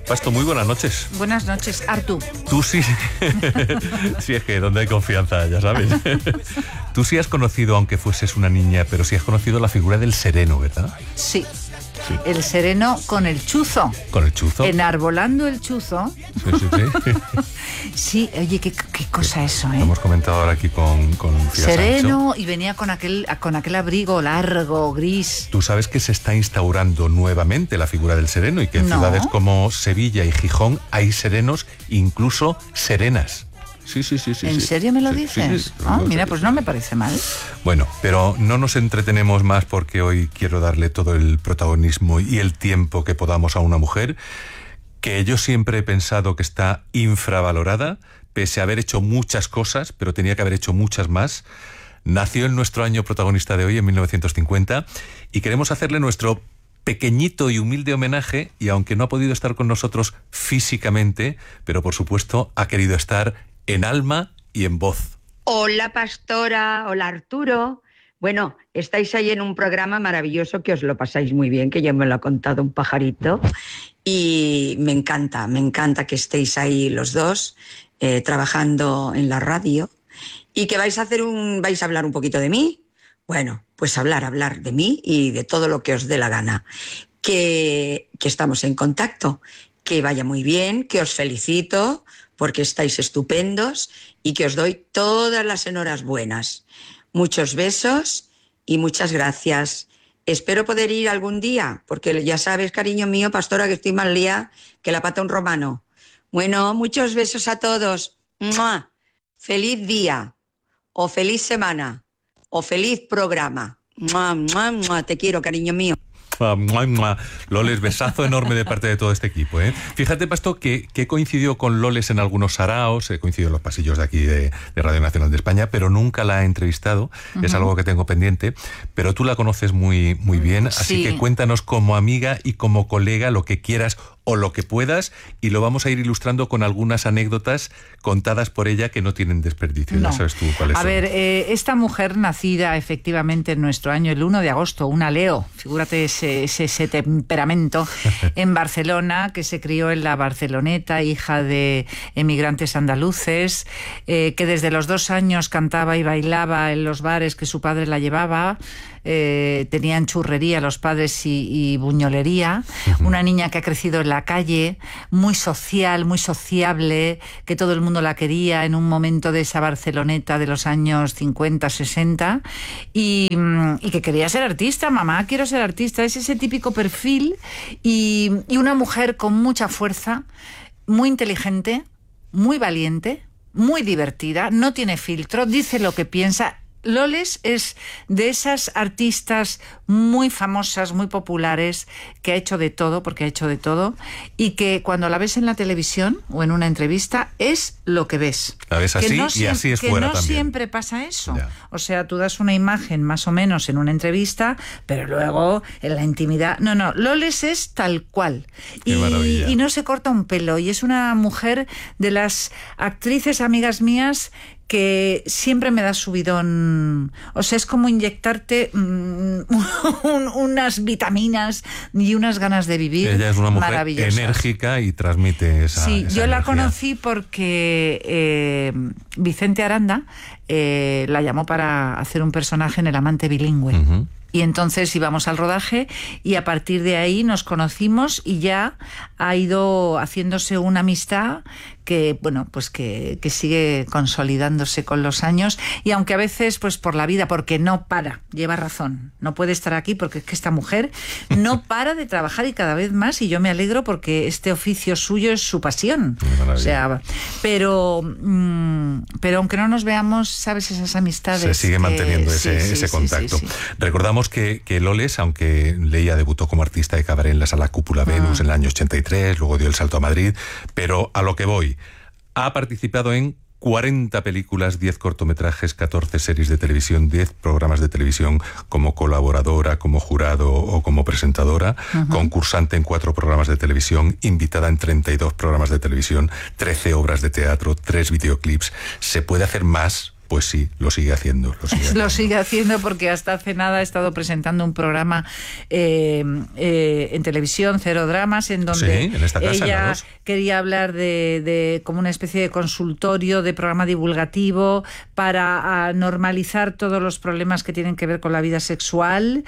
Pasto, muy buenas noches. Buenas noches, Artú. Tú sí... sí, es que donde hay confianza, ya sabes. Tú sí has conocido, aunque fueses una niña, pero sí has conocido la figura del sereno, ¿verdad? Sí. Sí. El sereno con el chuzo. ¿Con el chuzo? Enarbolando el chuzo. Sí. Sí, oye, qué cosa eso, ¿eh? Lo hemos comentado ahora aquí con sereno, Sancho. Y venía con aquel abrigo largo, gris. Tú sabes que se está instaurando nuevamente la figura del sereno y que en ciudades como Sevilla y Gijón hay serenos, incluso serenas. Sí. ¿En serio me lo dices? Sí, mira, pues no me parece mal. Bueno, pero no nos entretenemos más porque hoy quiero darle todo el protagonismo y el tiempo que podamos a una mujer que yo siempre he pensado que está infravalorada, pese a haber hecho muchas cosas, pero tenía que haber hecho muchas más. Nació en nuestro año protagonista de hoy, en 1950, y queremos hacerle nuestro pequeñito y humilde homenaje, y aunque no ha podido estar con nosotros físicamente, pero por supuesto ha querido estar en alma y en voz. Hola, Pastora. Hola, Arturo. Bueno, estáis ahí en un programa maravilloso que os lo pasáis muy bien, que ya me lo ha contado un pajarito. Y me encanta que estéis ahí los dos trabajando en la radio y que vais a hablar un poquito de mí. Bueno, pues hablar de mí y de todo lo que os dé la gana. Que estamos en contacto. Que vaya muy bien, que os felicito porque estáis estupendos y que os doy todas las enhorabuenas. Muchos besos y muchas gracias. Espero poder ir algún día, porque ya sabes, cariño mío, Pastora, que estoy más lía que la pata un romano. Bueno, muchos besos a todos. ¡Mua! Feliz día, o feliz semana, o feliz programa. ¡Mua, mua, mua! Te quiero, cariño mío. Loles, besazo enorme de parte de todo este equipo, ¿eh? Fíjate, Pasto, que coincidió con Loles en algunos saraos, coincidió en los pasillos de aquí de Radio Nacional de España, pero nunca la he entrevistado. Es algo que tengo pendiente, pero tú la conoces muy bien, así que cuéntanos como amiga y como colega lo que quieras o lo que puedas, y lo vamos a ir ilustrando con algunas anécdotas contadas por ella que no tienen desperdicio. No. Ya sabes tú cuáles son. A ver, esta mujer nacida efectivamente en nuestro año, el 1 de agosto, una Leo, figúrate ese temperamento, en Barcelona, que se crió en la Barceloneta, hija de emigrantes andaluces, que desde los 2 años cantaba y bailaba en los bares que su padre la llevaba. Tenían churrería los padres y buñolería. Una niña que ha crecido en la calle, muy social, muy sociable, que todo el mundo la quería en un momento de esa Barceloneta de los años 50, 60, y que quería ser artista. Mamá, quiero ser artista. Es ese típico perfil, y una mujer con mucha fuerza, muy inteligente, muy valiente, muy divertida, no tiene filtro, dice lo que piensa. Loles es de esas artistas muy famosas, muy populares, que ha hecho de todo, porque ha hecho de todo, y que cuando la ves en la televisión o en una entrevista es lo que ves. La ves así y así es fuera también. Que no siempre pasa eso. Ya. O sea, tú das una imagen más o menos en una entrevista, pero luego en la intimidad... No, Loles es tal cual. Qué maravilla. Y no se corta un pelo. Y es una mujer de las actrices amigas mías que siempre me da subidón. O sea, es como inyectarte unas vitaminas y unas ganas de vivir. Ella es una mujer enérgica y transmite esa yo la energía. conocí porque Vicente Aranda la llamó para hacer un personaje en El amante bilingüe. Y entonces íbamos al rodaje y a partir de ahí nos conocimos y ya ha ido haciéndose una amistad que, bueno, pues que sigue consolidándose con los años, y aunque a veces, pues por la vida, porque no para, lleva razón, no puede estar aquí porque es que esta mujer no para de trabajar y cada vez más, y yo me alegro porque este oficio suyo es su pasión. O sea, pero aunque no nos veamos, ¿sabes? Esas amistades. Se sigue manteniendo ese contacto. Sí. Recordamos que Loles, aunque Leia debutó como artista de cabaret en la Sala Cúpula Venus en el año 83, luego dio el salto a Madrid, pero a lo que voy, ha participado en 40 películas, 10 cortometrajes, 14 series de televisión, 10 programas de televisión como colaboradora, como jurado o como presentadora, concursante en 4 programas de televisión, invitada en 32 programas de televisión, 13 obras de teatro, 3 videoclips. Se puede hacer más, Pues sí, lo sigue haciendo. Lo sigue haciendo porque hasta hace nada ha estado presentando un programa en televisión, Cero Dramas, en donde en esta casa, ella quería hablar de como una especie de consultorio, de programa divulgativo para normalizar todos los problemas que tienen que ver con la vida sexual,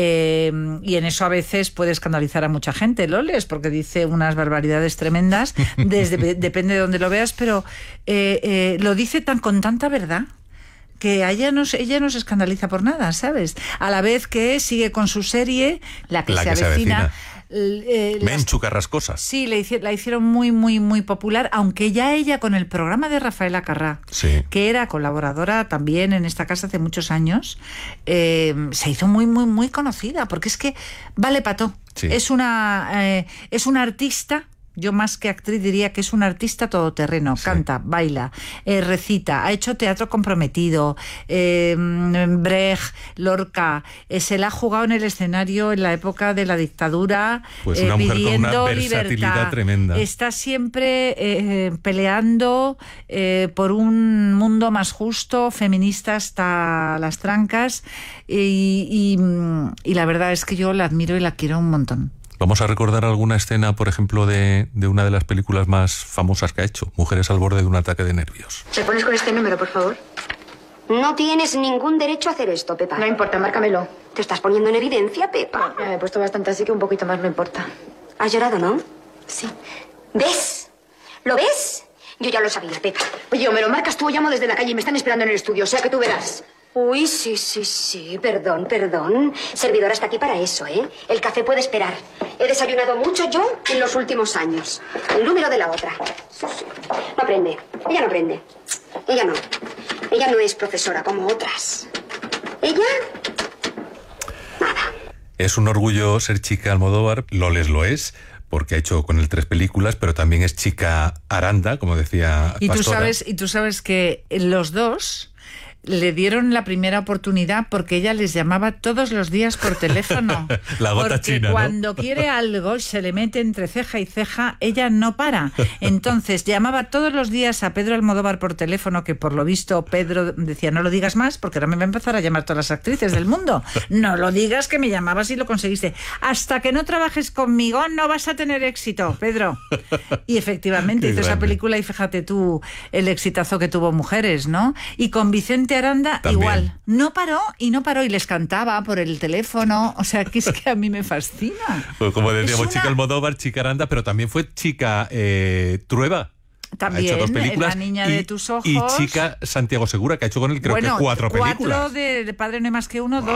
y en eso a veces puede escandalizar a mucha gente, Loles, porque dice unas barbaridades tremendas, depende de dónde lo veas, pero lo dice con tanta verdad que ella no se escandaliza por nada, ¿sabes? A la vez que sigue con su serie, la que se avecina. Menchu Carrascosa. Sí, la hicieron muy, muy, muy popular, aunque ya ella con el programa de Rafaela Carrà, que era colaboradora también en esta casa hace muchos años, se hizo muy, muy, muy conocida, porque es que vale pato. Sí. Es una artista. Yo más que actriz diría que es un artista todoterreno. Sí. Canta, baila, recita, ha hecho teatro comprometido, Brecht, Lorca, se la ha jugado en el escenario en la época de la dictadura, pues una mujer pidiendo con una versatilidad libertad. Tremenda. Está siempre peleando por un mundo más justo, feminista hasta las trancas, y la verdad es que yo la admiro y la quiero un montón. Vamos a recordar alguna escena, por ejemplo, de una de las películas más famosas que ha hecho, Mujeres al borde de un ataque de nervios. ¿Me pones con este número, por favor? No tienes ningún derecho a hacer esto, Pepa. No importa, márcamelo. ¿Te estás poniendo en evidencia, Pepa? Ya me he puesto bastante, así que un poquito más no importa. ¿Has llorado, no? Sí. ¿Ves? ¿Lo ves? Yo ya lo sabía, Pepa. Oye, o me lo marcas tú o llamo desde la calle y me están esperando en el estudio, o sea que tú verás. Uy, sí. Perdón. Servidora está aquí para eso, ¿eh? El café puede esperar. He desayunado mucho yo en los últimos años. El número de la otra. Sí. No aprende. Ella no aprende. Ella no es profesora como otras. Ella... nada. Es un orgullo ser chica Almodóvar. Loles lo es, porque ha hecho con él 3 películas, pero también es chica Aranda, como decía Pastora. Y tú sabes que los dos le dieron la primera oportunidad porque ella les llamaba todos los días por teléfono. La gota porque china, ¿no? Cuando quiere algo, se le mete entre ceja y ceja, ella no para. Entonces llamaba todos los días a Pedro Almodóvar por teléfono, que por lo visto Pedro decía, no lo digas más, porque ahora me va a empezar a llamar todas las actrices del mundo. No lo digas, que me llamabas y lo conseguiste. Hasta que no trabajes conmigo no vas a tener éxito, Pedro. Y efectivamente hizo esa película, y fíjate tú el exitazo que tuvo Mujeres, ¿no? Y con Vicente Aranda también. Igual, no paró y les cantaba por el teléfono, o sea, que es que a mí me fascina. Pues como decíamos, chica Almodóvar, chica Aranda, pero también fue chica Trueba. También, ha hecho 2 películas, La niña de tus ojos. Y chica Santiago Segura, que ha hecho con él creo que 4 películas. 4 de Padre no hay más que uno, 2